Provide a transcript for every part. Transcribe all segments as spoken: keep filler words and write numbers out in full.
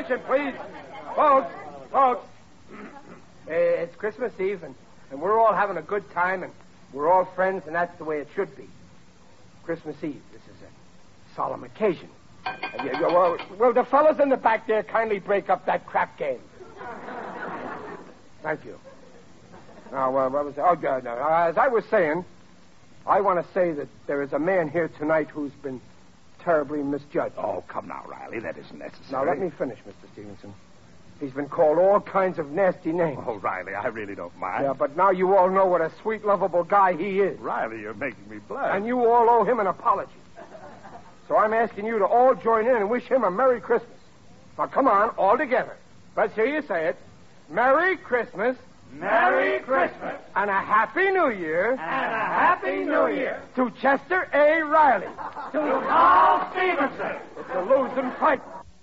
attention, please. Folks, folks. It's Christmas Eve, and, and we're all having a good time, and we're all friends, and that's the way it should be. Christmas Eve. This is a solemn occasion. And you, you, well, well, the fellas in the back there kindly break up that crap game. Thank you. Now, uh, what was it? Oh, uh, no, as I was saying, I want to say that there is a man here tonight who's been terribly misjudged. Oh, come now, Riley. That isn't necessary. Now, let me finish, Mister Stevenson. He's been called all kinds of nasty names. Oh, Riley, I really don't mind. Yeah, but now you all know what a sweet, lovable guy he is. Riley, you're making me blush. And you all owe him an apology. So I'm asking you to all join in and wish him a Merry Christmas. Now, come on, all together. Let's hear you say it. Merry Christmas. Merry Christmas. And a Happy New Year. And a Happy New Year. To Chester A. Riley. To Carl Stevenson. It's a losing fight.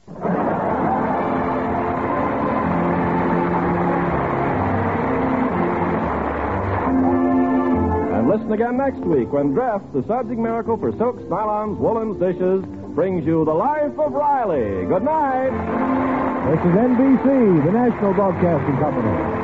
And listen again next week when Dress, the subject miracle for silks, nylons, woolens, dishes, brings you The Life of Riley. Good night. This is N B C, the National Broadcasting Company.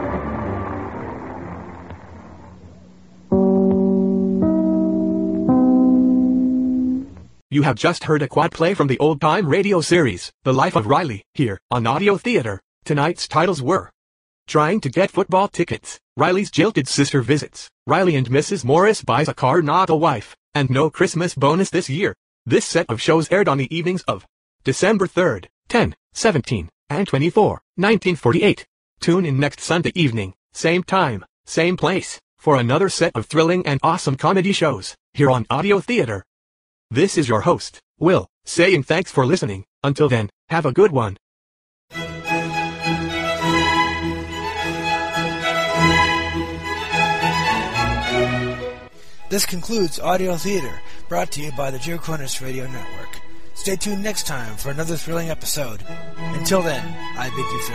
You have just heard a quad play from the old-time radio series, The Life of Riley, here on Audio Theater. Tonight's titles were Trying to Get Football Tickets, Riley's Jilted Sister Visits, Riley and Missus Morris Buys a Car Not a Wife, and No Christmas Bonus This Year. This set of shows aired on the evenings of December third, tenth, seventeenth, and twenty-fourth, nineteen forty-eight. Tune in next Sunday evening, same time, same place, for another set of thrilling and awesome comedy shows, here on Audio Theater. This is your host, Will, saying thanks for listening. Until then, have a good one. This concludes Audio Theater, brought to you by the Joe Cornish Radio Network. Stay tuned next time for another thrilling episode. Until then, I bid you farewell.